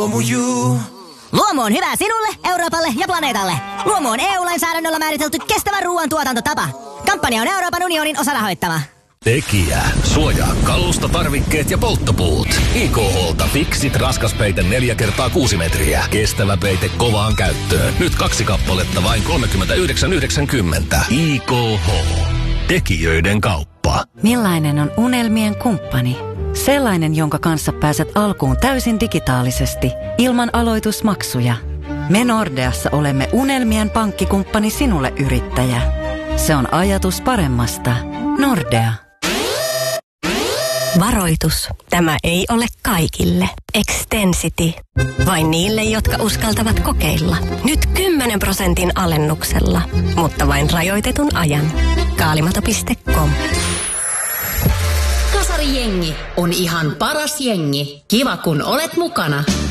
Luomu on hyvä sinulle, Euroopalle ja planeetalle. Luomu on EU-lainsäädännöllä määritelty kestävä ruoantuotantotapa. Kampanja on Euroopan unionin osarahoittama. Tekijä. Suojaa kalusta, tarvikkeet ja polttopuut. IKH:lta Fixit raskaspeite 4x6 metriä. Kestävä peite kovaan käyttöön. Nyt 2 kappaletta vain 39,90. IKH. Tekijöiden kauppa. Millainen on unelmien kumppani? Sellainen, jonka kanssa pääset alkuun täysin digitaalisesti, ilman aloitusmaksuja. Me Nordeassa olemme unelmien pankkikumppani sinulle, yrittäjä. Se on ajatus paremmasta. Nordea. Varoitus. Tämä ei ole kaikille. Extensity. Vain niille, jotka uskaltavat kokeilla. Nyt 10% alennuksella. Mutta vain rajoitetun ajan. Kaalimato.com. Kasarijengi on ihan paras jengi. Kiva kun olet mukana.